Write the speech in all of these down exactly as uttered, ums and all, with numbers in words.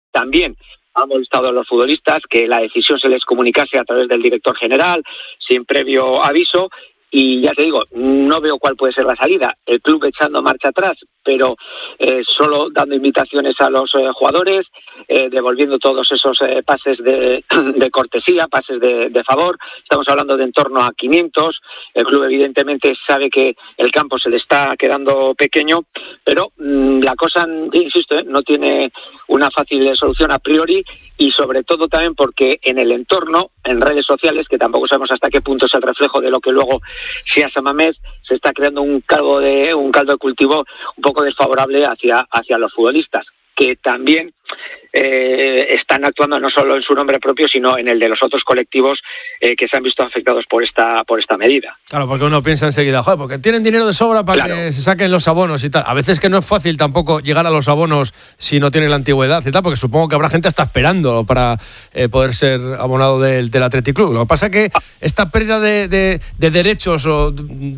también han molestado a los futbolistas, que la decisión se les comunicase a través del director general, sin previo aviso. Y ya te digo, no veo cuál puede ser la salida. El club echando marcha atrás, pero eh, solo dando invitaciones a los eh, jugadores, eh, devolviendo todos esos eh, pases de, de cortesía, pases de, de favor. Estamos hablando de en torno a quinientos. El club evidentemente sabe que el campo se le está quedando pequeño, pero mmm, la cosa, insisto, eh, no tiene una fácil solución a priori, y sobre todo también porque en el entorno, en redes sociales, que tampoco sabemos hasta qué punto es el reflejo de lo que luego sea San Mamés, se está creando un caldo de un caldo de cultivo un poco desfavorable hacia hacia los futbolistas, que también eh, están actuando no solo en su nombre propio, sino en el de los otros colectivos eh, que se han visto afectados por esta por esta medida. Claro, porque uno piensa enseguida, joder, porque tienen dinero de sobra para claro. que se saquen los abonos y tal. A veces que no es fácil tampoco llegar a los abonos si no tienen la antigüedad y tal, porque supongo que habrá gente hasta esperando para eh, poder ser abonado del, del Athletic Club. Lo que pasa es que esta pérdida de, de, de derechos, o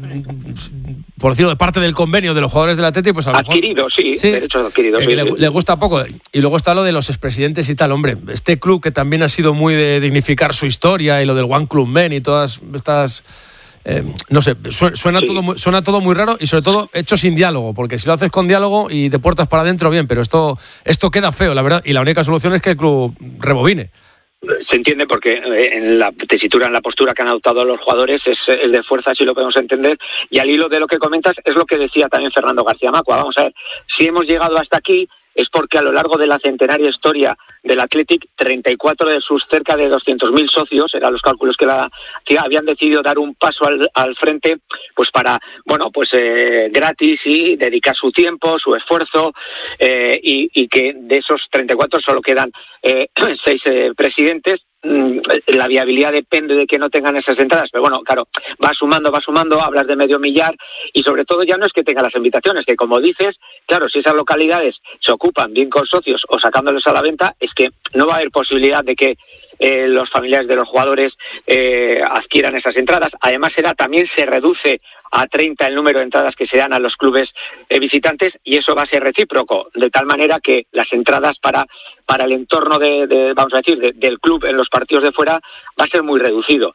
por decirlo, de parte del convenio de los jugadores del Athletic, pues a lo mejor... Adquiridos, sí, sí, derechos adquiridos. Eh, sí, le, sí. le gusta poco. Y luego está lo de los expresidentes y tal. Hombre, este club que también ha sido muy de dignificar su historia, y lo del One Club Men y todas estas... Eh, no sé, suena, sí. todo muy, suena todo muy raro, y sobre todo hecho sin diálogo, porque si lo haces con diálogo y de puertas para adentro, bien, pero esto, esto queda feo, la verdad, y la única solución es que el club rebobine. Se entiende, porque en la tesitura, en la postura que han adoptado los jugadores es, es de fuerza, si lo podemos entender, y al hilo de lo que comentas es lo que decía también Fernando García Macua. Vamos a ver, si hemos llegado hasta aquí es porque a lo largo de la centenaria historia del Athletic, treinta y cuatro de sus cerca de doscientos mil socios, eran los cálculos que, la, que habían decidido dar un paso al, al frente, pues para, bueno, pues eh, gratis, y dedicar su tiempo, su esfuerzo, eh, y, y que de esos treinta y cuatro solo quedan eh, seis eh, presidentes. La viabilidad depende de que no tengan esas entradas, pero bueno, claro, va sumando, va sumando, hablas de medio millar, y sobre todo ya no es que tenga las invitaciones, que como dices, claro, si esas localidades se ocupan bien con socios o sacándoles a la venta, es que no va a haber posibilidad de que eh, los familiares de los jugadores eh, adquieran esas entradas. Además, será, también se reduce a treinta el número de entradas que se dan a los clubes eh, visitantes, y eso va a ser recíproco, de tal manera que las entradas para para el entorno de, de vamos a decir, de, del club en los partidos de fuera va a ser muy reducido.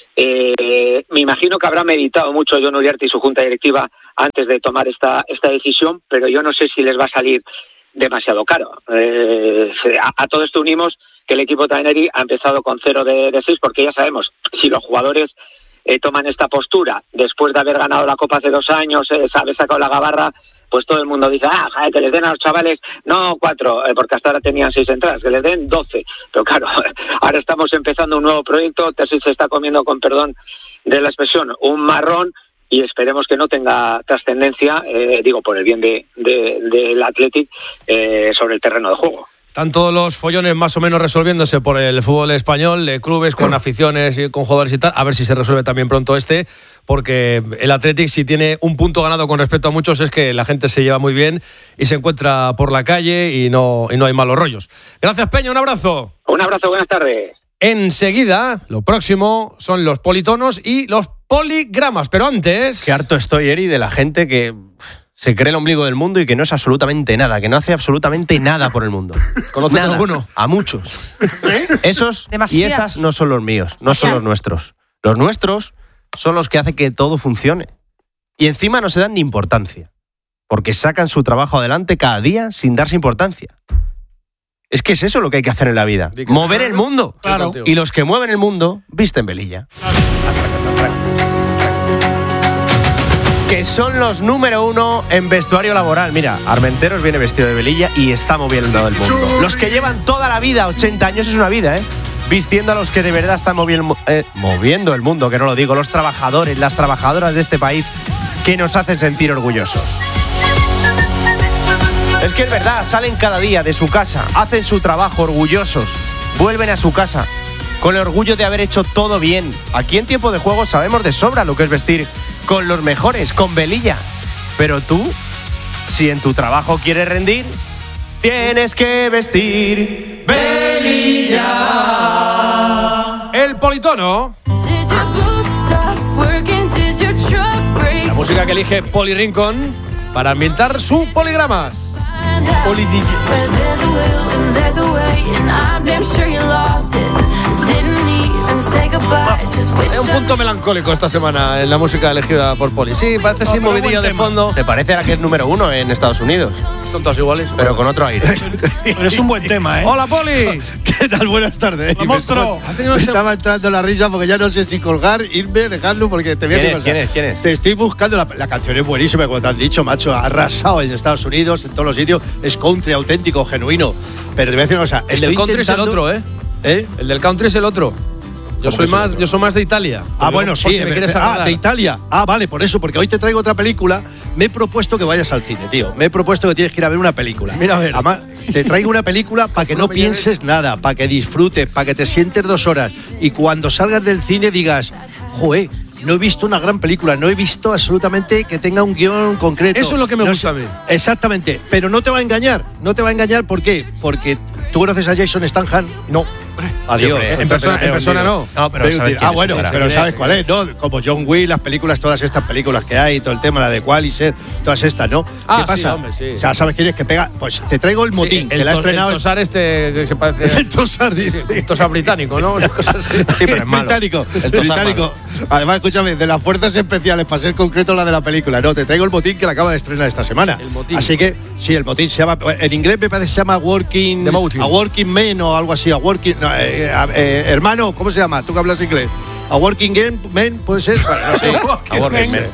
Eh, me imagino que habrá meditado mucho Jon Uriarte y su junta directiva antes de tomar esta esta decisión, pero yo no sé si les va a salir demasiado caro. Eh, a, a todo esto unimos que el equipo Taineri ha empezado con cero de, de seis, porque ya sabemos, si los jugadores eh, toman esta postura después de haber ganado la Copa hace dos años, eh, haber sacado la gabarra, pues todo el mundo dice, ah, joder, que les den a los chavales, no cuatro, eh, porque hasta ahora tenían seis entradas, que les den doce. Pero claro, ahora estamos empezando un nuevo proyecto, Terzi se está comiendo, con perdón de la expresión, un marrón, y esperemos que no tenga trascendencia, eh, digo, por el bien de, de, del Athletic, eh, sobre el terreno de juego. Están todos los follones más o menos resolviéndose por el fútbol español, de clubes con aficiones y con jugadores y tal. A ver si se resuelve también pronto este, porque el Athletic, si tiene un punto ganado con respecto a muchos, es que la gente se lleva muy bien y se encuentra por la calle y no, y no hay malos rollos. Gracias, Peña, un abrazo. Un abrazo, buenas tardes. Enseguida, lo próximo son los politonos y los poligramas, pero antes... Qué harto estoy, Eri, de la gente que se cree el ombligo del mundo y que no es absolutamente nada, que no hace absolutamente nada por el mundo. ¿Conoces nada, alguno? A muchos. ¿Eh? Esos Demasiado. Y esas no son los míos, no son los nuestros. Los nuestros son los que hacen que todo funcione. Y encima no se dan ni importancia, porque sacan su trabajo adelante cada día sin darse importancia. Es que es eso lo que hay que hacer en la vida. Mover el mundo. Claro. Y los que mueven el mundo visten velilla. Que son los número uno en vestuario laboral. Mira, Armenteros viene vestido de velilla y está moviendo el mundo. Los que llevan toda la vida, ochenta años es una vida, ¿eh? Vistiendo a los que de verdad están moviendo, eh, moviendo el mundo, que no lo digo, los trabajadores, las trabajadoras de este país, que nos hacen sentir orgullosos. Es que es verdad, salen cada día de su casa, hacen su trabajo orgullosos, vuelven a su casa con el orgullo de haber hecho todo bien. Aquí en Tiempo de Juego sabemos de sobra lo que es vestir con los mejores, con velilla. Pero tú, si en tu trabajo quieres rendir, tienes que vestir velilla. El politono. La música que elige Poli Rincón para ambientar su poligramas. Oli D J. Es un punto melancólico esta semana en la música elegida por Poli. Sí, parece así movidilla de fondo. Te parece a la que es número uno en Estados Unidos. Son todos iguales, pero con otro aire. Pero es un buen tema, ¿eh? Hola, Poli. ¿Qué tal? Buenas tardes. ¡Hola, monstruo! Me, me estaba entrando la risa porque ya no sé si colgar, irme, dejarlo, porque te voy a ¿Quién decir es? ¿Quién es? ¿Quién es? Te estoy buscando. La, la canción es buenísima, como te han dicho, macho. Ha arrasado en Estados Unidos, en todos los sitios. Es country auténtico, genuino. Pero te voy a decir una cosa. El del country es el otro, ¿eh? ¿Eh? El del country es el otro. Yo soy más, yo soy más de Italia. Ah, bueno, sí. Si me quieres ah, de Italia. Ah, vale, por eso, porque hoy te traigo otra película. Me he propuesto que vayas al cine, tío. Me he propuesto que tienes que ir a ver una película. Mira, a ver. Además, te traigo una película para que no pienses nada, para que disfrutes, para que te sientes dos horas. Y cuando salgas del cine digas, joder, no he visto una gran película, no he visto absolutamente que tenga un guión concreto. Eso es lo que me no gusta sé, a mí. Exactamente, pero no te va a engañar. No te va a engañar, ¿por qué? Porque tú conoces a Jason Statham, no. Adiós. Sí, en persona, en persona no. No, pero sabes ah, bueno, pero sabes cuál es, ¿no? Como John Wick, las películas, todas estas películas que hay, todo el tema, la de Qualiser, todas estas, ¿no? Ah, ¿qué pasa? Sí, hombre, sí. O sea, ¿sabes quién es que pega? Pues te traigo el motín, sí, que el la ha tos, estrenado. El tosar este que se parece. El tosar, sí. El tosar británico, ¿no? Una cosa así. Sí, pero es malo. Británico. El El tosar británico. Además, escúchame, de las fuerzas especiales, para ser concreto la de la película, no, te traigo el motín que la acaba de estrenar esta semana. El motín. Así que, sí, el motín se llama, en inglés me parece que se llama Working, a Working Man o algo así, a Working, no, eh, eh, hermano, ¿cómo se llama? Tú que hablas inglés. A Working Man, ¿puede ser? Bueno, no sé. A Working Man.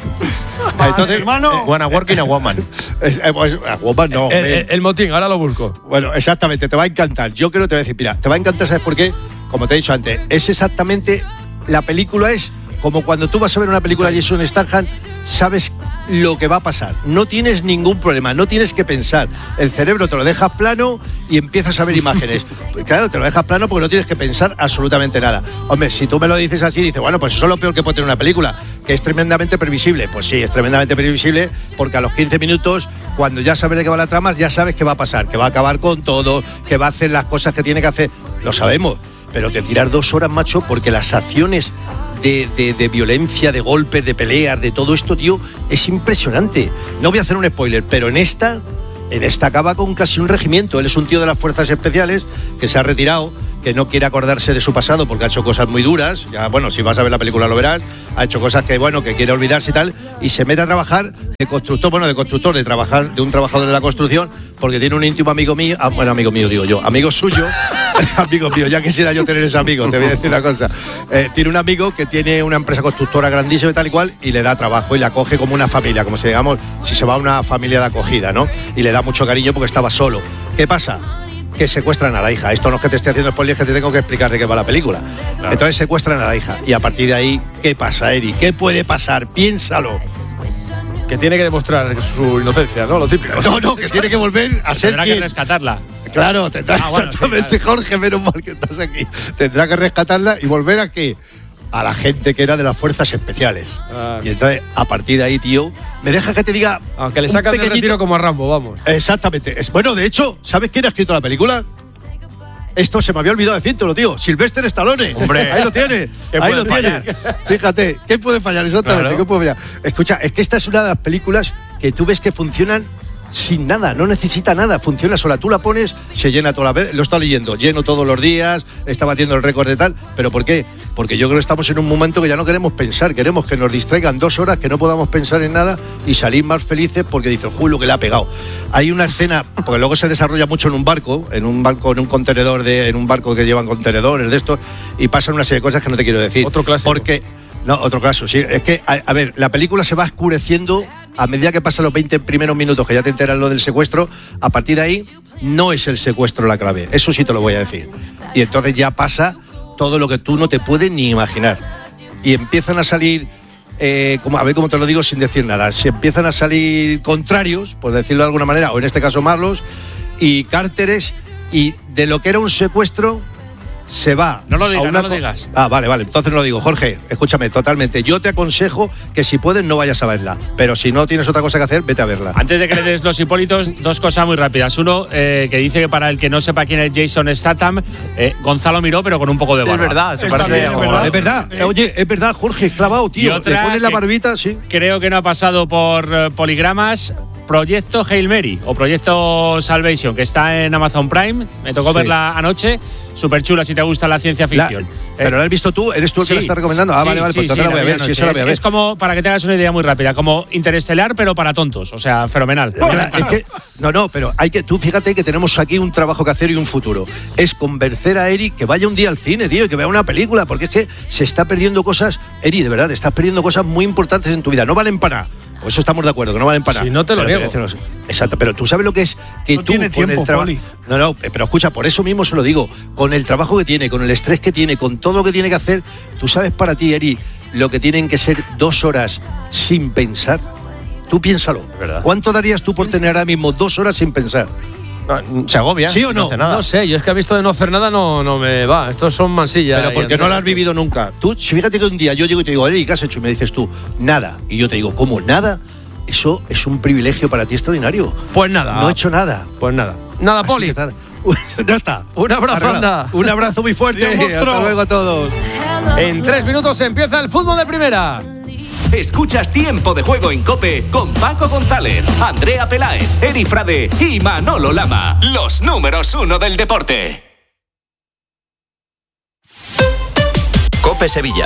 Entonces, hermano. One a working a woman. Es, eh, pues, a woman no. El, el, el motín, ahora lo busco. Bueno, exactamente, te va a encantar. Yo creo que te voy a decir, mira, te va a encantar, ¿sabes por qué? Como te he dicho antes, es exactamente, la película es como cuando tú vas a ver una película de Jason Statham, sabes lo que va a pasar. No tienes ningún problema, no tienes que pensar. El cerebro te lo dejas plano y empiezas a ver imágenes. Claro, te lo dejas plano porque no tienes que pensar absolutamente nada. Hombre, si tú me lo dices así, dices, bueno, pues eso es lo peor que puede tener una película, que es tremendamente previsible. Pues sí, es tremendamente previsible porque a los quince minutos, cuando ya sabes de qué va la trama, ya sabes qué va a pasar, que va a acabar con todo, que va a hacer las cosas que tiene que hacer. Lo sabemos, pero te tirar dos horas, macho, porque las acciones De, de, de violencia, de golpes, de peleas, de todo esto, tío, es impresionante. No voy a hacer un spoiler, pero en esta, en esta acaba con casi un regimiento. Él es un tío de las fuerzas especiales que se ha retirado, que no quiere acordarse de su pasado porque ha hecho cosas muy duras. Ya, bueno, si vas a ver la película lo verás. Ha hecho cosas que, bueno, que quiere olvidarse y tal. Y se mete a trabajar de constructor, bueno, de constructor, de trabajar, de un trabajador de la construcción, porque tiene un íntimo amigo mío, ah, bueno, amigo mío digo yo, amigo suyo, amigo mío, ya quisiera yo tener ese amigo, te voy a decir una cosa. Eh, tiene un amigo que tiene una empresa constructora grandísima y tal y cual, y le da trabajo y la acoge como una familia, como si digamos, si se va a una familia de acogida, ¿no? Y le da mucho cariño porque estaba solo. ¿Qué pasa? Que secuestran a la hija. Esto no es que te esté haciendo spoilers, que te tengo que explicar de qué va la película. Claro. Entonces secuestran a la hija. Y a partir de ahí, ¿qué pasa, Eri? ¿Qué puede pasar? Piénsalo. Que tiene que demostrar su inocencia, ¿no? Lo típico. No, no, que tiene que volver a ser Tendrá quien. que rescatarla. Claro, tendrá, ah, bueno, exactamente, sí, claro. Jorge, menos mal que estás aquí. Tendrá que rescatarla y volver a qué? A la gente que era de las fuerzas especiales. Ah, y entonces, a partir de ahí, tío, me deja que te diga. Aunque le sacan del retiro como a Rambo, vamos. Exactamente. Es, bueno, de hecho, ¿sabes quién ha escrito la película? Esto se me había olvidado decírtelo, tío. Sylvester Stallone. Hombre. Ahí lo tiene. Ahí lo tiene. Fíjate, ¿qué puede fallar exactamente? Claro. ¿Qué puede fallar? Escucha, es que esta es una de las películas que tú ves que funcionan sin nada, no necesita nada, funciona sola. Tú la pones, se llena toda la vez, lo está leyendo, lleno todos los días, está batiendo el récord de tal. ¿Pero por qué? Porque yo creo que estamos en un momento que ya no queremos pensar, queremos que nos distraigan dos horas, que no podamos pensar en nada y salir más felices porque dice, uy, lo que le ha pegado. Hay una escena, porque luego se desarrolla mucho en un barco, en un barco, en un contenedor, de, en un barco que llevan contenedores de estos, y pasan una serie de cosas que no te quiero decir. Otro clásico. Porque, no, otro caso, sí. Es que, a, a ver, la película se va oscureciendo a medida que pasan los veinte primeros minutos que ya te enteras lo del secuestro. A partir de ahí no es el secuestro la clave, eso sí te lo voy a decir. Y entonces ya pasa todo lo que tú no te puedes ni imaginar. Y empiezan a salir, eh, como, a ver cómo te lo digo sin decir nada, se empiezan a salir contrarios, por decirlo de alguna manera, o en este caso Marlos, y cárteres, y de lo que era un secuestro se va. No lo digas, una... no lo digas. Ah, vale, vale, entonces no lo digo. Jorge, escúchame, totalmente. Yo te aconsejo que si puedes no vayas a verla, pero si no tienes otra cosa que hacer, vete a verla. Antes de que le des los hipólitos, dos cosas muy rápidas. Uno, eh, que dice que para el que no sepa quién es Jason Statham, eh, Gonzalo miró, pero con un poco de barba. Es verdad, se parece bien, es verdad. Es verdad. Eh, Oye, es verdad, Jorge, clavado, tío. Y otra, te pones la barbita, sí. Creo que no ha pasado por eh, poligramas. Proyecto Hail Mary o Proyecto Salvation, que está en Amazon Prime. Me tocó sí. verla anoche. Súper chula si te gusta la ciencia ficción. La, ¿Pero eh, la has visto tú? ¿Eres tú el sí, que la estás recomendando? Ah, sí, vale, vale, sí, pues sí, la voy a ver. Sí, eso la voy a ver. Es como, para que te hagas una idea muy rápida, como Interestelar, pero para tontos. O sea, fenomenal. La, es que, no, no, pero hay que, tú fíjate que tenemos aquí un trabajo que hacer y un futuro. Es convencer a Eri que vaya un día al cine, tío, y que vea una película, porque es que se está perdiendo cosas. Eri, de verdad, estás perdiendo cosas muy importantes en tu vida. No valen para nada. Por eso estamos de acuerdo, que no valen para nada. Si no te lo niego. Exacto, pero tú sabes lo que es que no tú tiene con tiempo, el trabajo. No, no, pero escucha, por eso mismo se lo digo. Con el trabajo que tiene, con el estrés que tiene, con todo lo que tiene que hacer, tú sabes para ti, Eri, lo que tienen que ser dos horas sin pensar. Tú piénsalo. ¿Cuánto darías tú por tener ahora mismo dos horas sin pensar? No, se agobia. ¿Sí o no? No hace nada. No sé, yo es que he visto de no hacer nada, no, no me va. Estos son mansillas. Pero porque no lo has vivido nunca. Tú, fíjate que un día yo llego y te digo, Eri, ¿qué has hecho? Y me dices tú, nada. Y yo te digo, ¿cómo nada? Eso es un privilegio para ti extraordinario. Pues nada. No he hecho nada. Pues nada. Nada, Así Poli. Está. Ya está. Un abrazo, anda. Un abrazo muy fuerte. Hasta luego a todos. En tres minutos empieza el fútbol de primera. Escuchas Tiempo de Juego en COPE con Paco González, Andrea Peláez, Eri Frade y Manolo Lama. Los números uno del deporte. COPE Sevilla.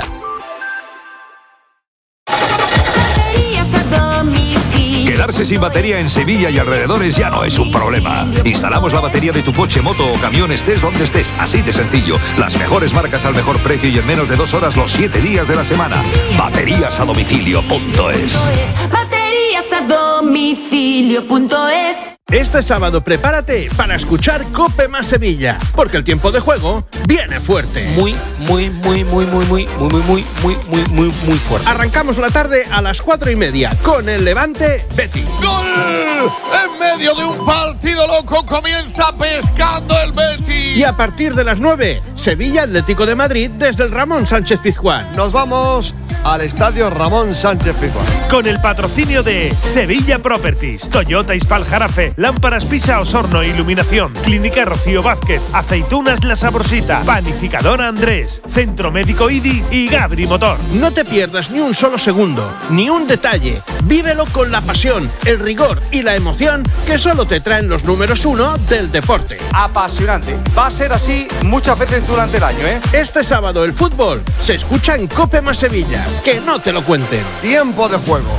Quedarse sin batería en Sevilla y alrededores ya no es un problema. Instalamos la batería de tu coche, moto o camión, estés donde estés, así de sencillo. Las mejores marcas al mejor precio y en menos de dos horas los siete días de la semana. Baterías a domicilio punto es. Baterías a domicilio punto es. Este sábado prepárate para escuchar COPE más Sevilla, porque el tiempo de juego viene fuerte. Muy, muy, muy, muy, muy, muy, muy, muy, muy, muy, muy, muy, muy fuerte. Arrancamos la tarde a las cuatro y media con el Levante Betis. ¡Gol! En medio de un partido loco comienza pescando el Betis. Y a partir de las nueve, Sevilla Atlético de Madrid desde el Ramón Sánchez Pizjuán. Nos vamos al estadio Ramón Sánchez Pizjuán. Con el patrocinio de Sevilla Properties, Toyota Ispal Jarafe, Lámparas Pisa Osorno Iluminación, Clínica Rocío Vázquez, Aceitunas La Sabrosita, Panificadora Andrés, Centro Médico I D I y Gabri Motor. No te pierdas ni un solo segundo, ni un detalle. Vívelo con la pasión, el rigor y la emoción que solo te traen los números uno del deporte. Apasionante. Va a ser así muchas veces durante el año, ¿eh? Este sábado el fútbol se escucha en COPE más Sevilla. Que no te lo cuenten. Tiempo de juego.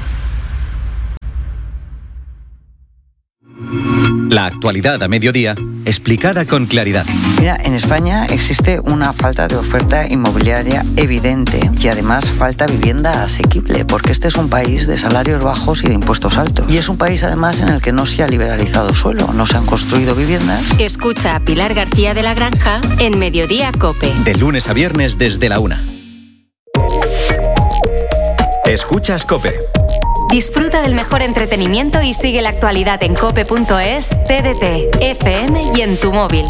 La actualidad a mediodía, explicada con claridad. Mira, en España existe una falta de oferta inmobiliaria evidente y además falta vivienda asequible, porque este es un país de salarios bajos y de impuestos altos. Y es un país además en el que no se ha liberalizado suelo, no se han construido viviendas. Escucha a Pilar García de la Granja en Mediodía COPE. De lunes a viernes desde la una. Escuchas COPE. Disfruta del mejor entretenimiento y sigue la actualidad en cope punto es, T D T, F M y en tu móvil.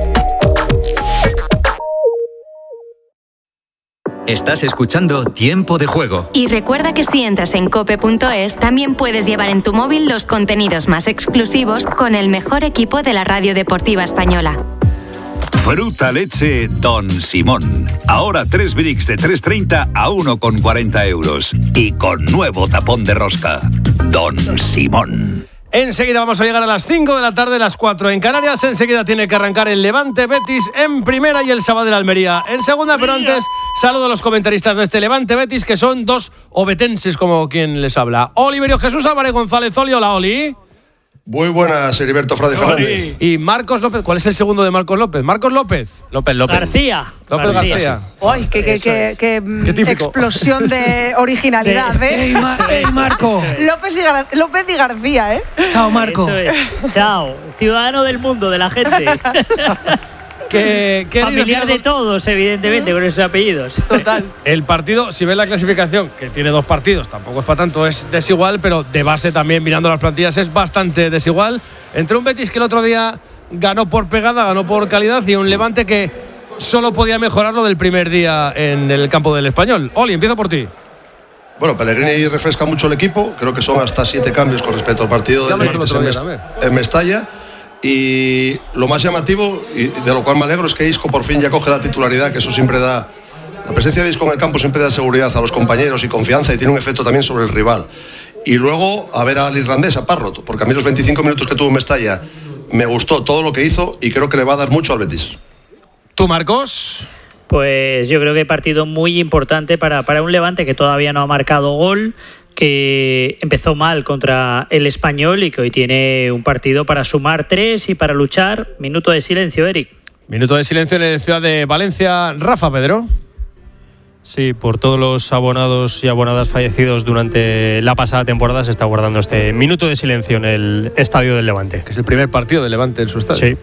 Estás escuchando Tiempo de Juego. Y recuerda que si entras en cope punto es, también puedes llevar en tu móvil los contenidos más exclusivos con el mejor equipo de la radio deportiva española. Fruta leche Don Simón. Ahora tres bricks de tres treinta a uno con cuarenta euros. Y con nuevo tapón de rosca. Don Simón. Enseguida vamos a llegar a las cinco de la tarde, las cuatro en Canarias. Enseguida tiene que arrancar el Levante Betis en primera y el Sabadell Almería en segunda. Pero antes, saludo a los comentaristas de este Levante Betis, que son dos obetenses, como quien les habla. Oliverio Jesús Álvarez González Oli. Hola, Oli. Muy buenas, Heriberto Frade Fernández. Y Marcos López. ¿Cuál es el segundo de Marcos López? Marcos López. López López. García. López García. García. ¡Ay, qué, qué, qué, qué, qué explosión de originalidad, de, ¿eh? ¡Ey, Mar ey Marco! López y, Gar López y García, ¿eh? Chao, Marco. Eso es. Chao. Ciudadano del mundo, de la gente. Que, que familiar de todos, evidentemente, con esos apellidos. Total. El partido, si ves la clasificación, que tiene dos partidos, tampoco es para tanto, es desigual, pero de base también, mirando las plantillas, es bastante desigual. Entre un Betis que el otro día ganó por pegada, ganó por calidad, y un Levante que solo podía mejorarlo del primer día en el campo del Español. Oli, empiezo por ti. Bueno, Pellegrini refresca mucho el equipo, creo que son hasta siete cambios con respecto al partido del martes en, Mest en Mestalla. Y lo más llamativo, y de lo cual me alegro, es que Isco por fin ya coge la titularidad, que eso siempre da, la presencia de Isco en el campo siempre da seguridad a los compañeros y confianza, y tiene un efecto también sobre el rival. y luego a ver al irlandés, a Parrot, porque a mí los veinticinco minutos que tuvo en Mestalla me gustó todo lo que hizo y creo que le va a dar mucho al Betis. ¿Tú, Marcos? Pues yo creo que partido muy importante para, para un Levante que todavía no ha marcado gol, que empezó mal contra el Español y que hoy tiene un partido para sumar tres y para luchar. Minuto de silencio, Eric. Minuto de silencio en la ciudad de Valencia. Rafa, Pedro. Sí, por todos los abonados y abonadas fallecidos durante la pasada temporada se está guardando este minuto de silencio en el Estadio del Levante. Que es el primer partido del Levante en su estadio. Sí.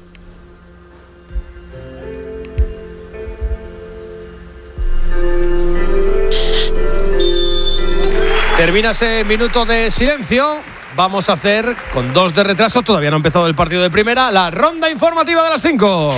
Termina ese minuto de silencio. Vamos a hacer, con dos de retraso, todavía no ha empezado el partido de primera, la ronda informativa de las cinco.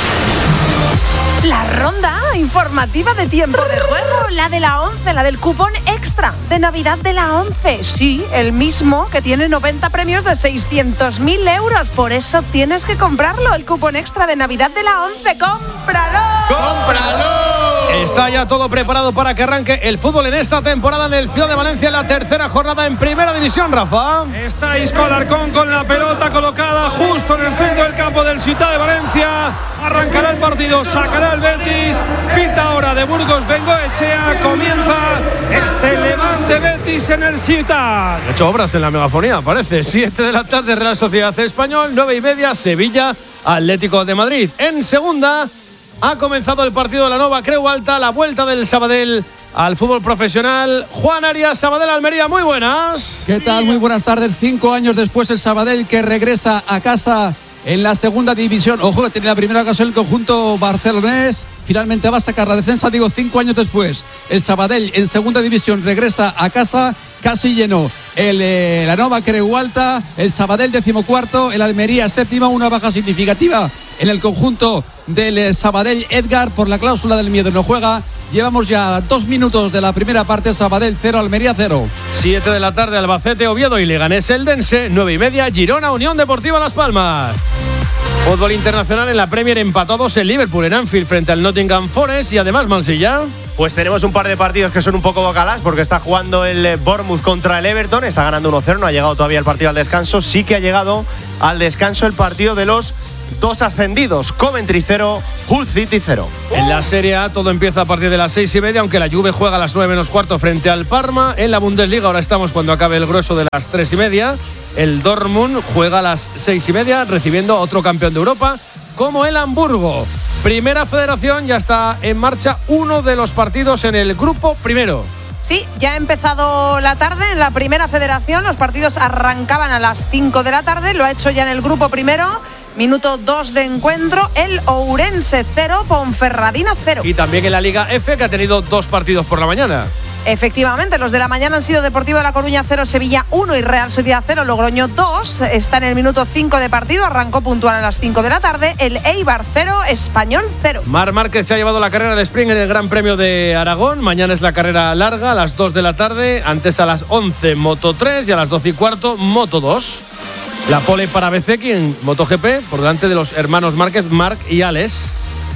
La ronda informativa de tiempo de juego, la de la once, la del cupón extra de Navidad de la once. Sí, el mismo que tiene noventa premios de seiscientos mil euros. Por eso tienes que comprarlo, el cupón extra de Navidad de la once. ¡Cómpralo! ¡Cómpralo! Está ya todo preparado para que arranque el fútbol en esta temporada en el Ciudad de Valencia, en la tercera jornada en Primera División, Rafa. Está Isco Alarcón con la pelota colocada justo en el centro del campo del Ciudad de Valencia. Arrancará el partido, sacará el Betis. Pita ahora de Burgos Bengoechea. Comienza este Levante Betis en el Ciudad. He hecho obras en la megafonía, parece. siete de la tarde, Real Sociedad Español. nueve y media, Sevilla Atlético de Madrid. En segunda ha comenzado el partido de la Nova Creu Alta, la vuelta del Sabadell al fútbol profesional. Juan Arias, Sabadell Almería, muy buenas. ¿Qué tal? Muy buenas tardes. Cinco años después el Sabadell que regresa a casa en la segunda división. Ojo, tiene la primera ocasión el conjunto barcelonés. Finalmente va a sacar la defensa, digo, cinco años después. El Sabadell en segunda división regresa a casa, casi lleno. El, eh, la Nova Creu Alta, el Sabadell decimocuarto, el Almería séptima, una baja significativa en el conjunto del eh, Sabadell. Edgar, por la cláusula del miedo, no juega. Llevamos ya dos minutos de la primera parte. Sabadell cero, Almería cero. siete de la tarde, Albacete, Oviedo y Leganés Eldense. nueve y media, Girona, Unión Deportiva Las Palmas. Fútbol internacional en la Premier, empatados el Liverpool en Anfield frente al Nottingham Forest. Y además, Mansilla, pues tenemos un par de partidos que son un poco bocalás, porque está jugando el Bournemouth contra el Everton, está ganando uno cero, no ha llegado todavía el partido al descanso. Sí que ha llegado al descanso el partido de los dos ascendidos, Coventry cero, Hull City cero. En la Serie A todo empieza a partir de las seis y media, aunque la Juve juega a las nueve menos cuarto frente al Parma. En la Bundesliga ahora estamos cuando acabe el grueso de las tres y media. El Dortmund juega a las seis y media, recibiendo a otro campeón de Europa, como el Hamburgo. Primera Federación, ya está en marcha uno de los partidos en el grupo primero. Sí, ya ha empezado la tarde en la Primera Federación. Los partidos arrancaban a las cinco de la tarde. Lo ha hecho ya en el grupo primero. Minuto dos de encuentro. El Ourense cero, Ponferradina cero. Y también en la Liga F, que ha tenido dos partidos por la mañana. Efectivamente, los de la mañana han sido Deportivo de La Coruña cero, Sevilla uno y Real Sociedad cero, Logroño dos. Está en el minuto cinco de partido, arrancó puntual a las cinco de la tarde. El Eibar cero, Español cero. Marc Márquez se ha llevado la carrera de sprint en el Gran Premio de Aragón. Mañana es la carrera larga a las dos de la tarde. Antes a las once Moto tres y a las doce y cuarto Moto dos. La pole para Bezeki en MotoGP por delante de los hermanos Márquez, Marc y Alex.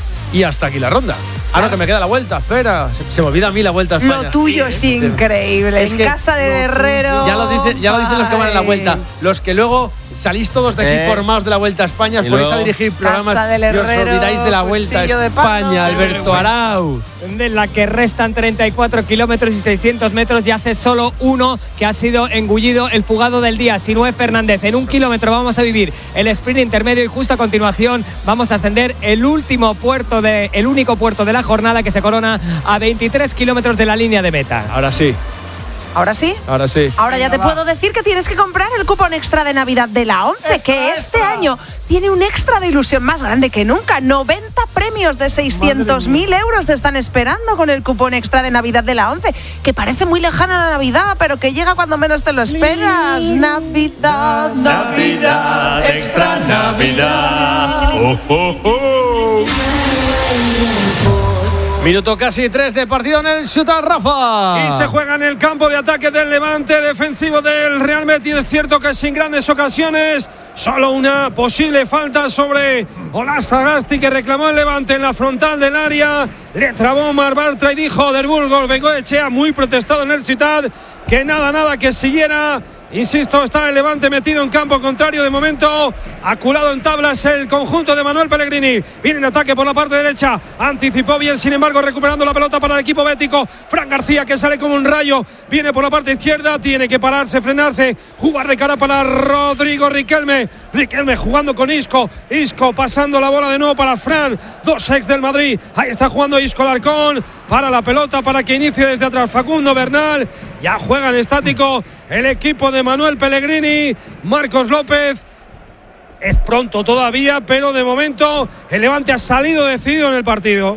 Y hasta aquí la ronda. Ah, no, que me queda la vuelta, espera. Se, se me olvida a mí la vuelta a España. Lo tuyo es increíble. Es en casa del Herrero. Ya lo, dice, ya lo dicen los que van en la vuelta. Los que luego salís todos de aquí eh. formados de la Vuelta a España, os ponéis a dirigir programas y os olvidáis de la Vuelta a España, Alberto Arau. En la que restan treinta y cuatro kilómetros y seiscientos metros, y hace solo uno que ha sido engullido, el fugado del día, Sinué Fernández. En un kilómetro vamos a vivir el sprint intermedio y justo a continuación vamos a ascender el último puerto, de, el único puerto de la jornada, que se corona a veintitrés kilómetros de la línea de meta. Ahora sí. ¿Ahora sí? Ahora sí. Ahora ya te puedo decir que tienes que comprar el cupón extra de Navidad de la once, extra, que este extra. año tiene un extra de ilusión más grande que nunca. noventa premios de seiscientos mil euros te están esperando con el cupón extra de Navidad de la once, que parece muy lejana la Navidad, pero que llega cuando menos te lo esperas. Navidad, Navidad, extra Navidad. Oh, oh, oh. Minuto casi tres de partido en el Ciutat, Rafa. Y se juega en el campo de ataque del Levante, defensivo del Real Betis. Es cierto que sin grandes ocasiones, solo una posible falta sobre Olas Sagasti, que reclamó el Levante en la frontal del área. Le trabó Mar Bartra y dijo del Burgos Bengoechea, muy protestado en el Ciutat, que nada, nada, que siguiera. Insisto, está el Levante metido en campo contrario de momento, aculado en tablas el conjunto de Manuel Pellegrini. Viene en ataque por la parte derecha, anticipó bien, sin embargo, recuperando la pelota para el equipo bético. Fran García, que sale como un rayo, viene por la parte izquierda, tiene que pararse, frenarse, jugar de cara para Rodrigo Riquelme. Riquelme jugando con Isco, Isco pasando la bola de nuevo para Fran, dos ex del Madrid. Ahí está jugando Isco Alarcón, para la pelota para que inicie desde atrás Facundo Bernal. Ya juega en estático el equipo de Manuel Pellegrini. Marcos López. Es pronto todavía, pero de momento el Levante ha salido decidido en el partido.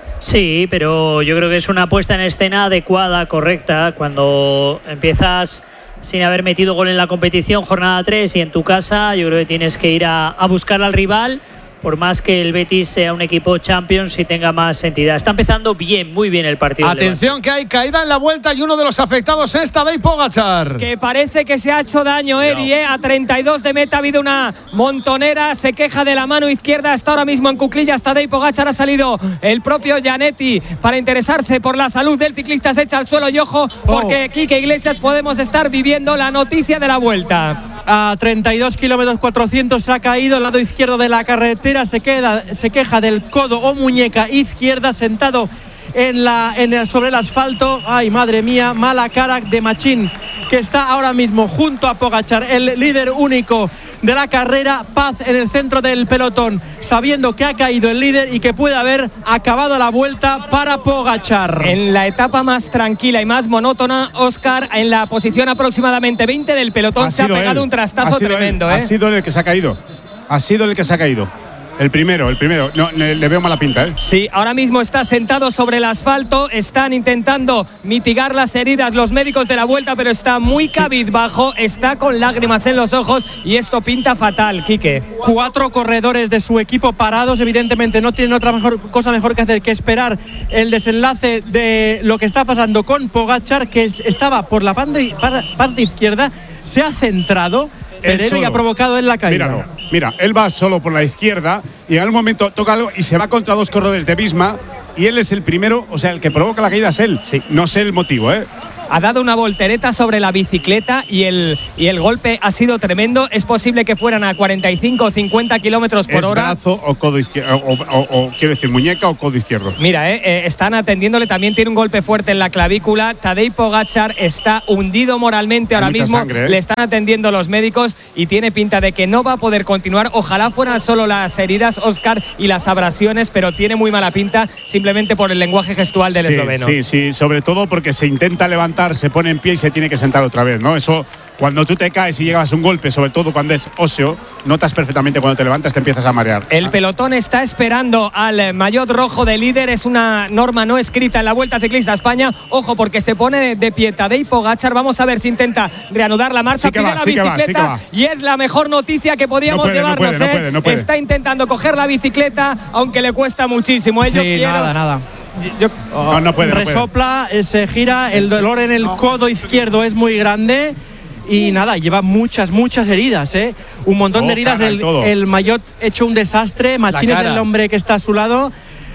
Sí, pero yo creo que es una puesta en escena adecuada, correcta. Cuando empiezas sin haber metido gol en la competición, jornada tres, y en tu casa, yo creo que tienes que ir a, a buscar al rival, por más que el Betis sea un equipo Champions y tenga más entidad. Está empezando bien, muy bien el partido. Atención, que hay caída en la vuelta y uno de los afectados es Tadej Pogačar. Que parece que se ha hecho daño, Eri, ¿eh? A treinta y dos de meta ha habido una montonera, se queja de la mano izquierda, está ahora mismo en cuclillas Tadej Pogačar. Ha salido el propio Gianetti para interesarse por la salud del ciclista, se echa al suelo y ojo, porque Quique Iglesias podemos estar viviendo la noticia de la vuelta. A treinta y dos kilómetros cuatrocientos se ha caído al lado izquierdo de la carretera, se, queda, se queja del codo o muñeca izquierda, sentado en la, en el, sobre el asfalto. Ay, madre mía, mala cara de Machín, que está ahora mismo junto a Pogačar, el líder único de la carrera. Paz en el centro del pelotón, sabiendo que ha caído el líder y que puede haber acabado la vuelta para Pogačar. En la etapa más tranquila y más monótona, Óscar, en la posición aproximadamente veinte del pelotón, se ha pegado él. un trastazo tremendo. Él. ¿eh? Ha sido el que se ha caído. Ha sido el que se ha caído. El primero, el primero. No, le, le veo mala pinta, ¿eh? Sí, ahora mismo está sentado sobre el asfalto. Están intentando mitigar las heridas los médicos de la vuelta, pero está muy cabizbajo, está con lágrimas en los ojos y esto pinta fatal, Quique. Cuatro corredores de su equipo parados, evidentemente no tienen otra mejor, cosa mejor que hacer que esperar el desenlace de lo que está pasando con Pogačar, que es, estaba por la parte, parte izquierda, se ha centrado Pereiro y ha provocado en la caída. Míralo, mira, él va solo por la izquierda y en algún momento toca algo y se va contra dos corredores de Visma y él es el primero, o sea, el que provoca la caída es él. Sí. No sé el motivo, ¿eh? Ha dado una voltereta sobre la bicicleta y el, y el golpe ha sido tremendo. Es posible que fueran a cuarenta y cinco o cincuenta kilómetros por ¿Es hora. brazo o codo izquierdo? O, o, o, o quiero decir, muñeca o codo izquierdo. Mira, eh, eh, están atendiéndole. También tiene un golpe fuerte en la clavícula. Tadej Pogačar está hundido moralmente ahora mismo. Sangre, ¿eh? Le están atendiendo los médicos y tiene pinta de que no va a poder continuar. Ojalá fueran solo las heridas, Óscar, y las abrasiones, pero tiene muy mala pinta simplemente por el lenguaje gestual del sí, esloveno. Sí, sí, sobre todo porque se intenta levantar, se pone en pie y se tiene que sentar otra vez, ¿no? Eso, cuando tú te caes y llevas un golpe, sobre todo cuando es óseo, notas perfectamente cuando te levantas, te empiezas a marear. El pelotón está esperando al maillot rojo de líder. Es una norma no escrita en la Vuelta Ciclista a España. Ojo, porque se pone de pie Tadej Pogačar. Vamos a ver si intenta reanudar la marcha. Sí que Pide va, la sí que va, bicicleta sí que va. y es la mejor noticia que podíamos no puede, llevarnos. no puede, ¿eh? no puede, no puede. Está intentando coger la bicicleta, aunque le cuesta muchísimo. ¿eh? Yo sí, quiero… nada, nada. Yo, oh, no, no puede, no resopla, puede. Se gira, el dolor en el codo izquierdo es muy grande y nada, lleva muchas, muchas heridas, ¿eh? Un montón oh, de heridas, el, el maillot hecho un desastre, Machín es el hombre que está a su lado.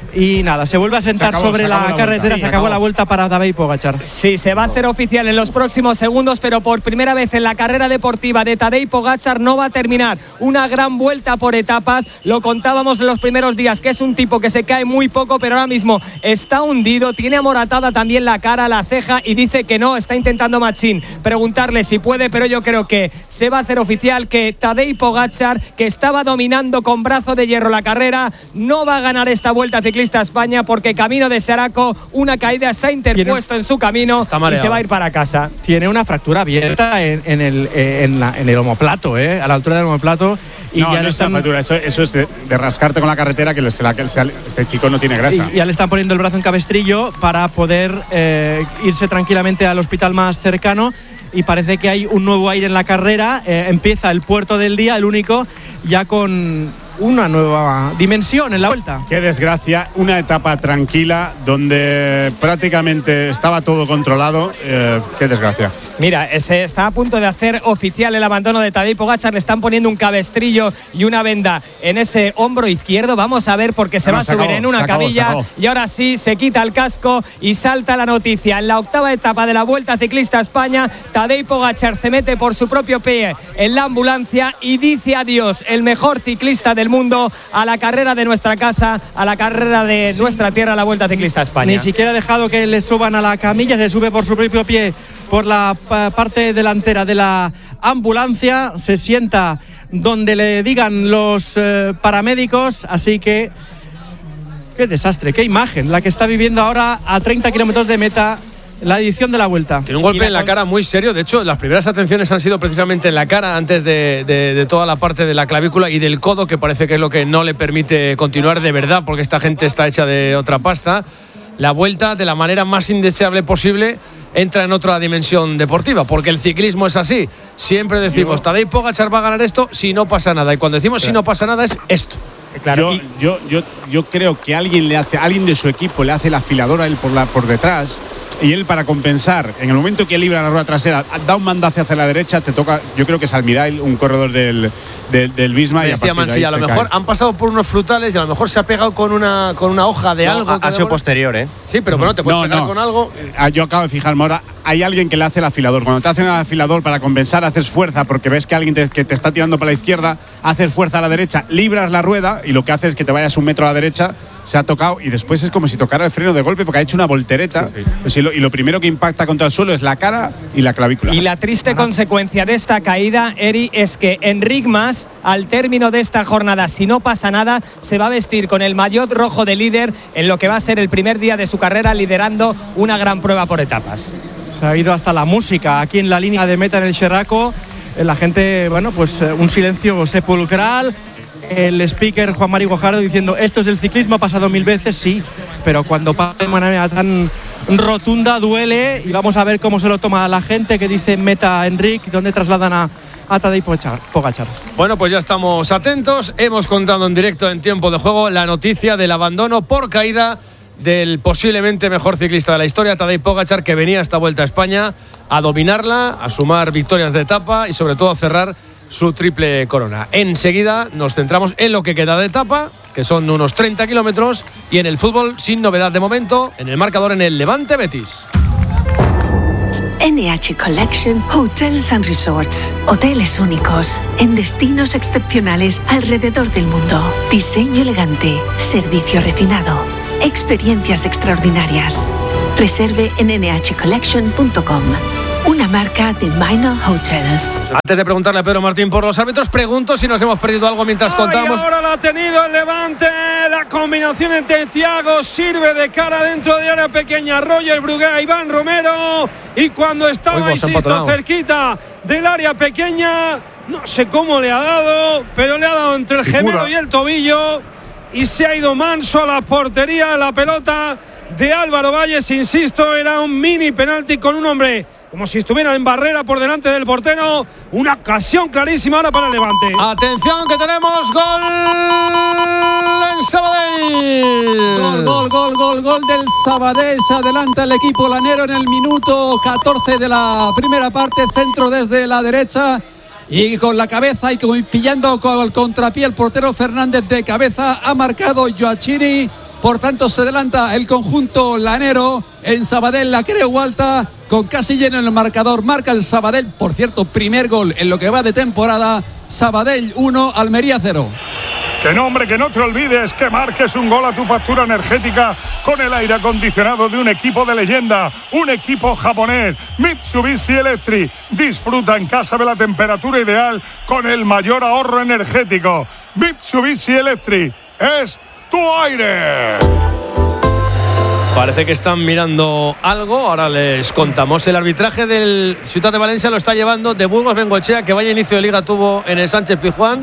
Y nada, se vuelve a sentar se acabó, sobre se la, la carretera, sí, se acabó, acabó la vuelta para Tadej Pogačar. Sí, se va a hacer oficial en los próximos segundos, pero por primera vez en la carrera deportiva de Tadej Pogačar no va a terminar. Una gran vuelta por etapas, lo contábamos en los primeros días, que es un tipo que se cae muy poco, pero ahora mismo está hundido, tiene amoratada también la cara, la ceja, y dice que no, está intentando Machín preguntarle si puede, pero yo creo que se va a hacer oficial que Tadej Pogačar, que estaba dominando con brazo de hierro la carrera, no va a ganar esta Vuelta Ciclista a España, porque camino de Saraco una caída se ha interpuesto en su camino y se va a ir para casa. Tiene una fractura abierta en, en, el, en, la, en el omoplato, ¿eh? A la altura del omoplato. Y no, ya no le están… es una fractura, eso, eso es de, de rascarte con la carretera, que, le, que este chico no tiene grasa. Y ya le están poniendo el brazo en cabestrillo para poder eh, irse tranquilamente al hospital más cercano. Y parece que hay un nuevo aire en la carrera. Eh, empieza el puerto del día, el único, ya con una nueva dimensión en la Vuelta. Qué desgracia, una etapa tranquila donde prácticamente estaba todo controlado. Eh, qué desgracia. Mira, se está a punto de hacer oficial el abandono de Tadej Pogačar. Le están poniendo un cabestrillo y una venda en ese hombro izquierdo. Vamos a ver porque se no, va a subir acabó, en una acabó, camilla y ahora sí se quita el casco y salta la noticia. En la octava etapa de la Vuelta Ciclista a España, Tadej Pogačar se mete por su propio pie en la ambulancia y dice adiós, el mejor ciclista del mundo, a la carrera de nuestra casa, a la carrera de nuestra tierra, la Vuelta Ciclista a España. Ni siquiera ha dejado que le suban a la camilla, se sube por su propio pie por la parte delantera de la ambulancia, se sienta donde le digan los eh, paramédicos, así que qué desastre, qué imagen la que está viviendo ahora a treinta kilómetros de meta la edición de la Vuelta. Tiene un golpe en la cara muy serio. De hecho, las primeras atenciones han sido precisamente en la cara, antes de, de, de toda la parte de la clavícula y del codo, que parece que es lo que no le permite continuar de verdad, porque esta gente está hecha de otra pasta. La Vuelta, de la manera más indeseable posible, entra en otra dimensión deportiva, porque el ciclismo es así. Siempre decimos, Tadej Pogačar va a ganar esto si no pasa nada. Y cuando decimos si no pasa nada es esto. Claro, yo, yo, yo, yo creo que alguien le hace, alguien de su equipo le hace el afilador a él por, la, por detrás, y él, para compensar, en el momento que libra la rueda trasera, da un mandazo hacia la derecha, te toca, yo creo que es Almirail, un corredor del, del, del Bisma. Y decía Mansilla, a lo mejor cae. Han pasado por unos frutales y a lo mejor se ha pegado con una, con una hoja de no, algo. Ha, ha sido posterior, ¿eh? Sí, pero bueno, te puedes no, pegar no. con algo. Yo acabo de fijarme ahora, hay alguien que le hace el afilador. Cuando te hacen el afilador para compensar, haces fuerza, porque ves que alguien te, que te está tirando para la izquierda, haces fuerza a la derecha, libras la rueda y lo que hace es que te vayas un metro a la derecha, se ha tocado y después es como si tocara el freno de golpe porque ha hecho una voltereta. Sí, sí. Pues y, lo, y lo primero que impacta contra el suelo es la cara y la clavícula. Y la triste consecuencia de esta caída, Eri, es que Enric Mas, al término de esta jornada, si no pasa nada, se va a vestir con el maillot rojo de líder en lo que va a ser el primer día de su carrera, liderando una gran prueba por etapas. Se ha ido hasta la música aquí en la línea de meta en el Xerraco. La gente, bueno, pues un silencio sepulcral. El speaker Juan Mari Guajardo diciendo, esto es el ciclismo, ha pasado mil veces, sí, pero cuando pasa de manera tan rotunda duele. Y vamos a ver cómo se lo toma la gente, que dice meta Enric, donde trasladan a, a Tadej Pogačar. Bueno, pues ya estamos atentos. Hemos contado en directo, en tiempo de juego, la noticia del abandono por caída del posiblemente mejor ciclista de la historia, Tadej Pogačar, que venía a esta Vuelta a España a dominarla, a sumar victorias de etapa y sobre todo a cerrar su triple corona. Enseguida nos centramos en lo que queda de etapa, que son unos treinta kilómetros, y en el fútbol, sin novedad de momento, en el marcador en el Levante Betis. N H Collection Hotels and Resorts. Hoteles únicos en destinos excepcionales alrededor del mundo. Diseño elegante, servicio refinado, experiencias extraordinarias. Reserve en ene hache collection punto com. Una marca de Minor Hotels. Antes de preguntarle a Pedro Martín por los árbitros, pregunto si nos hemos perdido algo mientras Ay, contamos. Ahora la ha tenido el Levante. La combinación entre Thiago sirve de cara dentro de área pequeña. Roger Brugué, Iván Romero. Y cuando estaba, Uy, insisto, cerquita del área pequeña, no sé cómo le ha dado, pero le ha dado entre el gemelo y el tobillo. Y se ha ido manso a la portería. La pelota de Álvaro Valles, insisto, era un mini penalti con un hombre como si estuviera en barrera por delante del portero. Una ocasión clarísima ahora para el Levante. Atención, que tenemos gol en Sabadell. Gol, gol, gol, gol, gol del Sabadell. Se adelanta el equipo lanero en el minuto catorce de la primera parte. Centro desde la derecha. Y con la cabeza y pillando con el contrapié el portero Fernández de cabeza. Ha marcado Joachiri. Por tanto, se adelanta el conjunto lanero en Sabadell, la Creu Alta, con casi lleno el marcador. Marca el Sabadell, por cierto, primer gol en lo que va de temporada. Sabadell uno, Almería cero. Que no, hombre, que no te olvides que marques un gol a tu factura energética con el aire acondicionado de un equipo de leyenda, un equipo japonés, Mitsubishi Electric. Disfruta en casa de la temperatura ideal con el mayor ahorro energético. Mitsubishi Electric es tu aire. Parece que están mirando algo. Ahora les contamos. El arbitraje del Ciutat de Valencia lo está llevando de Burgos Bengoechea, que vaya inicio de liga tuvo en el Sánchez Pizjuán. Sí.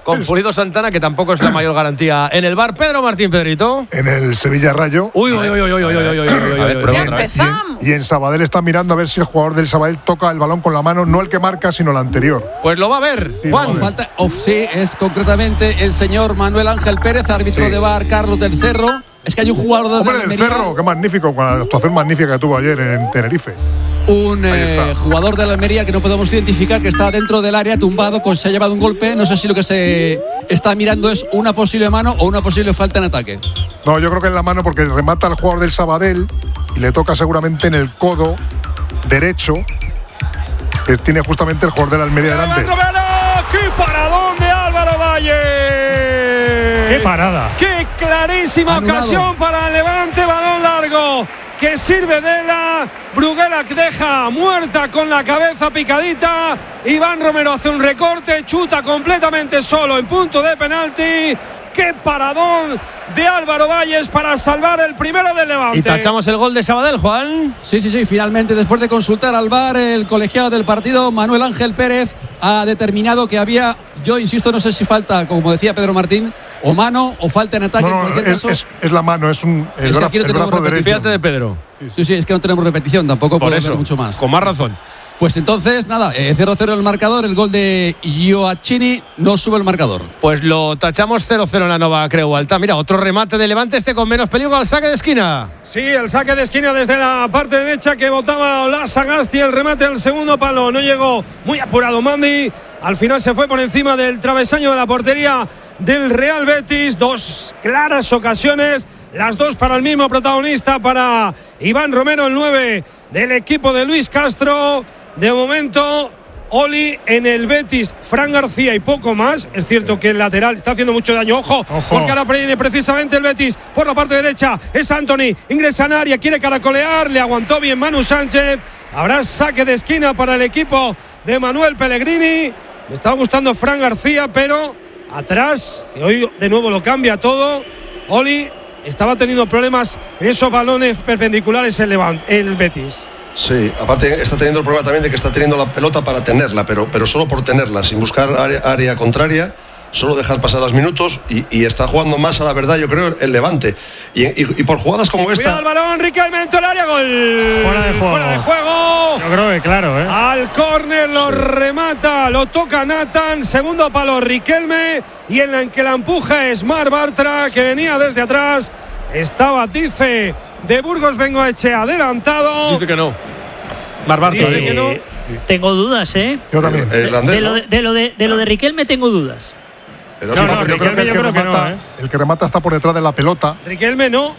con Pulido Santana, que tampoco es la mayor garantía en el bar. Pedro Martín, Pedrito. En el Sevilla Rayo. Uy, uy, uy, uy, uy, uy, uy, uy, uy. Ya empezamos. Y en Sabadell está mirando a ver si el jugador del Sabadell toca el balón con la mano, no el que marca, sino el anterior. Pues lo va a ver, sí, Juan. Falta, oh, sí, es concretamente el señor Manuel Ángel Pérez, árbitro sí. de bar Carlos del Cerro. Es que hay un jugador de Hombre, del Cerro, qué magnífico, con la actuación magnífica que tuvo ayer en Tenerife. Un eh, jugador de la Almería que no podemos identificar, que está dentro del área tumbado, con, se ha llevado un golpe. No sé si lo que se está mirando es una posible mano o una posible falta en ataque. No, yo creo que es la mano, porque remata al jugador del Sabadell y le toca seguramente en el codo derecho, que tiene justamente el jugador de la Almería delante. ¡Qué paradón de Álvaro Valle! ¡Qué parada! ¡Qué clarísima Anulado. ocasión para el Levante! Balón largo que sirve de la Bruguera, que deja muerta con la cabeza picadita. Iván Romero hace un recorte, chuta completamente solo en punto de penalti. ¡Qué paradón de Álvaro Valles para salvar el primero del Levante! Y tachamos el gol de Sabadell, Juan. Sí, sí, sí. Finalmente, después de consultar al V A R, el colegiado del partido, Manuel Ángel Pérez, ha determinado que había, yo insisto, no sé si falta, como decía Pedro Martín, o mano o falta en ataque. No, no, en cualquier es, caso. Es, es la mano, es un el es brazo, el brazo derecho. Fíjate de Pedro. Sí, sí, es que no tenemos repetición, tampoco Por puedo eso, ver mucho más. Con más razón. Pues entonces, nada, eh, cero cero el marcador, el gol de Gioacchini no sube el marcador. Pues lo tachamos cero cero en la Nova Creu Alta. Mira, otro remate de Levante, este con menos peligro al saque de esquina. Sí, el saque de esquina desde la parte derecha que botaba Ola Sagasti, el remate al segundo palo. No llegó, muy apurado Mandi. Al final se fue por encima del travesaño de la portería del Real Betis. Dos claras ocasiones, las dos para el mismo protagonista, para Iván Romero, el nueve del equipo de Luis Castro. De momento, Oli en el Betis, Fran García y poco más. Es cierto que el lateral está haciendo mucho daño. Ojo, Ojo. porque ahora viene precisamente el Betis por la parte derecha. Es Anthony, ingresa en área, quiere caracolear, le aguantó bien Manu Sánchez. Habrá saque de esquina para el equipo de Manuel Pellegrini. Me estaba gustando Fran García, pero atrás, que hoy de nuevo lo cambia todo. Oli estaba teniendo problemas en esos balones perpendiculares el, Levant, el Betis. Sí, aparte está teniendo el problema también de que está teniendo la pelota para tenerla, pero, pero solo por tenerla, sin buscar área, área contraria, solo dejar pasar los minutos y, y está jugando más a la verdad, yo creo, el Levante. Y, y, y por jugadas como esta… Cuidado el balón, Riquelme dentro del área, gol. Fuera de juego. Fuera de juego. Yo creo que claro, ¿eh? Al córner lo sí. remata, lo toca Nathan, segundo palo Riquelme, y en la que la empuja es Mar Bartra, que venía desde atrás. Estaba, dice, de Burgos Bengoechea adelantado. Dice que no. Mar Bartra dice que no. Tengo dudas, ¿eh? Yo también. De, de, lo de, de, lo de, de lo de Riquelme tengo dudas. No, no, no, yo creo que el que, creo remata, que no, ¿eh? el que remata está por detrás de la pelota. Riquelme no.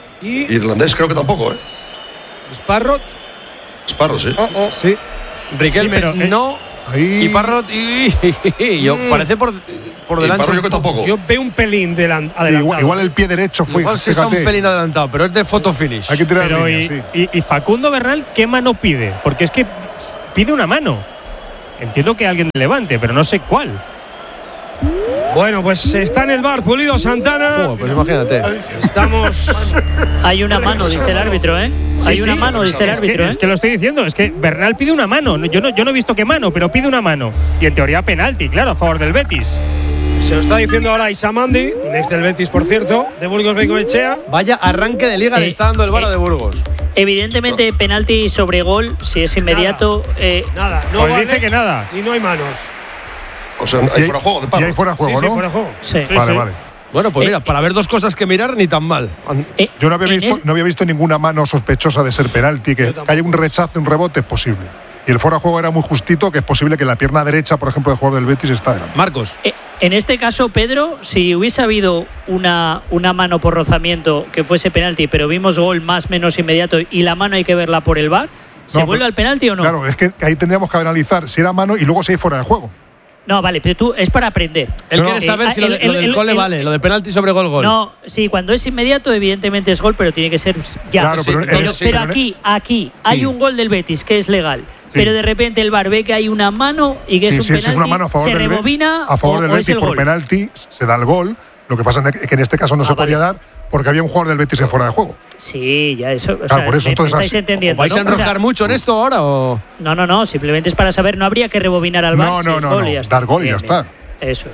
Y Irlandés creo que tampoco, ¿eh? Sparrot. Sparrot, sí. Oh, oh. Sí. Riquelme sí, pero, no. Ahí. Y Parrot y, y yo mm. parece por, por delante. Yo que tampoco. Yo veo un pelín adelantado. Igual, igual el pie derecho fue. Igual sí está un pelín adelantado, pero es de photo finish. Hay que tirar pero línea, y, sí. y, y Facundo Bernal, ¿qué mano pide? Porque es que pide una mano. Entiendo que alguien levante, pero no sé cuál. Bueno, pues está en el bar Pulido Santana. Oh, pues imagínate. Estamos. Hay una mano, dice el árbitro, ¿eh? Sí, Hay sí, una mano, dice el es árbitro. Que, ¿eh? Es que lo estoy diciendo, es que Bernal pide una mano. Yo no, yo no he visto qué mano, pero pide una mano. Y en teoría penalti, claro, a favor del Betis. Se lo está diciendo ahora Isamandi, un ex del Betis, por cierto, de Burgos Bengoechea. Vaya arranque de liga eh, le está dando el Vara eh, de Burgos. Evidentemente, no. penalti sobre gol, si es inmediato. Nada, eh, nada. no pues vale dice que nada. Y no hay manos. O sea, hay fuera de juego de palo. Y hay fuera de juego, sí, ¿no? Sí, fuera de juego. Sí. Sí, vale, sí. vale. Bueno, pues eh, mira, para ver dos cosas que mirar, ni tan mal. Eh, Yo no había, visto, es... no había visto ninguna mano sospechosa de ser penalti, que, que haya un rechazo, un rebote, es posible. Y el fuera de juego era muy justito, que es posible que la pierna derecha, por ejemplo, del jugador del Betis está delante. Marcos. Eh, en este caso, Pedro, si hubiese habido una, una mano por rozamiento que fuese penalti, pero vimos gol más menos inmediato y la mano hay que verla por el V A R, ¿se no, vuelve pero, al penalti o no? Claro, es que ahí tendríamos que analizar si era mano y luego si hay fuera de juego. No, vale, pero tú es para aprender. Él no, quiere saber eh, si lo, de, el, lo del el, gol le el, vale, lo de penalti sobre gol, gol. No, sí, cuando es inmediato, evidentemente es gol, pero tiene que ser ya. Claro, pero, sí, pero, sí, pero pero aquí, aquí, sí. hay un gol del Betis que es legal. Sí. Pero de repente el V A R ve que hay una mano y que sí, es un sí, penalti, si es una mano a favor se del rebobina Betis, a favor o, del o Betis por gol. penalti se da el gol. Lo que pasa es que en este caso no ah, se podía vale. dar porque había un jugador del Betis en fuera de juego. Sí, ya eso. O claro, sea, por eso, me, entonces, me estáis entendiendo. ¿Vais ¿no? a enroscar o sea, mucho en esto ahora o...? No, no, no. Simplemente es para saber. No habría que rebobinar al V A R. No, si no, es no. gol no y ya está. dar gol y bien, ya está. Eso es.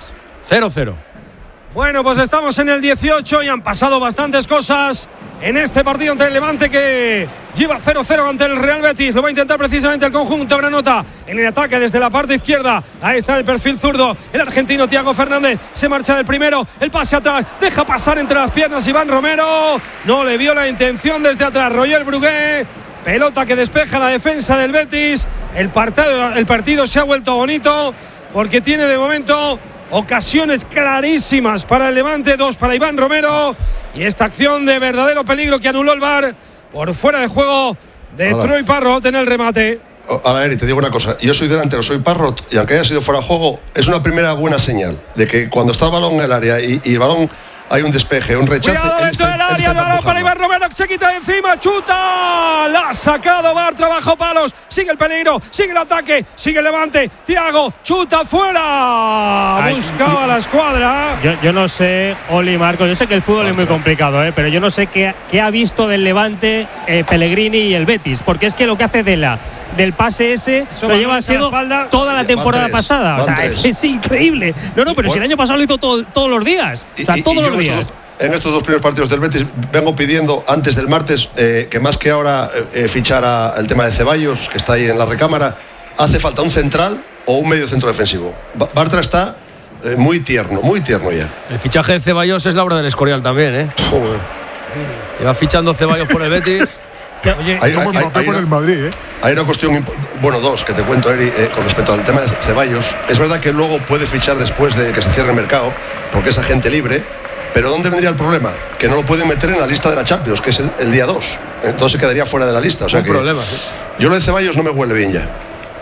cero cero. Bueno, pues estamos en el dieciocho y han pasado bastantes cosas en este partido ante el Levante, que lleva cero cero ante el Real Betis. Lo va a intentar precisamente el conjunto granota en el ataque desde la parte izquierda. Ahí está el perfil zurdo, el argentino Thiago Fernández. Se marcha del primero, el pase atrás, deja pasar entre las piernas Iván Romero. No le vio la intención desde atrás Roger Brugué. Pelota que despeja la defensa del Betis. El partido, el partido se ha vuelto bonito porque tiene de momento ocasiones clarísimas para el Levante, dos para Iván Romero, y esta acción de verdadero peligro que anuló el V A R por fuera de juego de Hola. Troy Parrott en el remate. Ahora, Eri, te digo una cosa. Yo soy delantero, soy Parrott, y aunque haya sido fuera de juego, es una primera buena señal de que cuando está el balón en el área y, y el balón hay un despeje, un rechace. Cuidado dentro del área, balón para Iván Romero, se quita de encima, chuta, la ha sacado V A R, trabajo palos, sigue el peligro, sigue el ataque, sigue el Levante, Thiago, chuta fuera, Ay, buscaba la escuadra. Yo, yo no sé, Oli, Marcos, yo sé que el fútbol es muy complicado, ¿eh? Pero yo no sé qué, qué ha visto del Levante eh, Pellegrini y el Betis, porque es que lo que hace Dela del pase ese Eso lo lleva haciendo toda la temporada van tres, pasada. van O sea, tres. es increíble. No, no, pero si el año pasado lo hizo todo, todos los días. O sea, Y- y- todos y yo los en días. estos- En estos dos primeros partidos del Betis vengo pidiendo antes del martes eh, que más que ahora eh, fichar a- el tema de Ceballos, que está ahí en la recámara, hace falta un central o un medio centro defensivo. Ba- Bartra está eh, muy tierno, muy tierno ya. El fichaje de Ceballos es la obra del Escorial también, ¿eh? Joder. Lleva fichando Ceballos por el Betis. Oye, Hay, Como hay- Mbappé hay por una, el Madrid, ¿eh? hay una cuestión, impo- bueno, dos que te cuento, Eri, eh, con respecto al tema de Ceballos. Es verdad que luego puede fichar después de que se cierre el mercado, porque es agente libre, pero ¿dónde vendría el problema? Que no lo pueden meter en la lista de la Champions, que es el, el día dos. Entonces quedaría fuera de la lista. O sea Un que problema, sí. yo lo de Ceballos no me huele bien ya.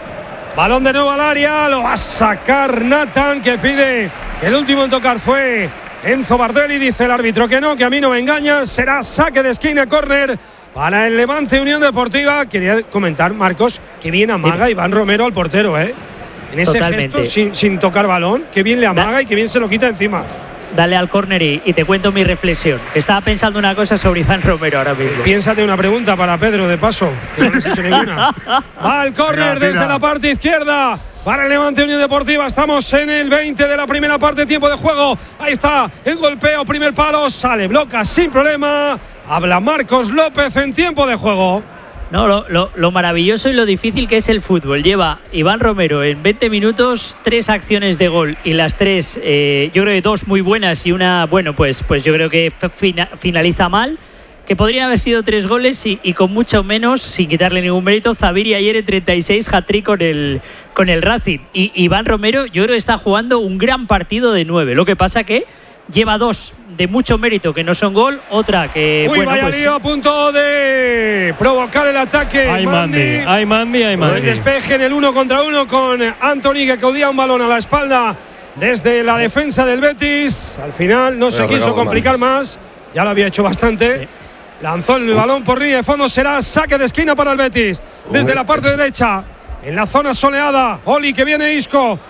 Balón de nuevo al área, lo va a sacar Nathan, que pide que el último en tocar fue Enzo Bardelli. Dice el árbitro que no, que a mí no me engaña. Será saque de esquina, córner para el Levante Unión Deportiva. Quería comentar, Marcos, que bien amaga Iván Romero al portero, ¿eh? En ese Totalmente. gesto, sin, sin tocar balón, que bien le amaga y que bien se lo quita encima. Dale al córner y, y te cuento mi reflexión. Estaba pensando una cosa sobre Iván Romero ahora mismo. Piénsate una pregunta para Pedro, de paso, que no le has hecho ninguna. Va al córner Tira, desde tira. la parte izquierda para el Levante Unión Deportiva. Estamos en el veinte de la primera parte, tiempo de juego. Ahí está el golpeo, primer palo, sale, bloca sin problema. Habla Marcos López en tiempo de juego. No, lo, lo, lo maravilloso y lo difícil que es el fútbol. Lleva Iván Romero en veinte minutos tres acciones de gol y las tres, eh, yo creo que dos muy buenas y una, bueno, pues, pues yo creo que fina, finaliza mal. Que podrían haber sido tres goles y, y con mucho menos, sin quitarle ningún mérito, Zaviri ayer en treinta y seis hat-trick con el, con el Racing. Y Iván Romero yo creo que está jugando un gran partido de nueve. Lo que pasa que lleva dos de mucho mérito que no son gol, otra que Uy, bueno, vaya pues, lío, a punto de provocar el ataque. Ay, Mandy, ay, Mandy, ay, Con el Mandy. despeje en el uno contra uno con Anthony, que codía un balón a la espalda desde la defensa del Betis. Al final no se Vaya quiso regalo, complicar más, ya lo había hecho bastante. Lanzó el balón por línea de fondo, será saque de esquina para el Betis. Desde Uy, la parte es- derecha, en la zona soleada, Oli, que viene Isco.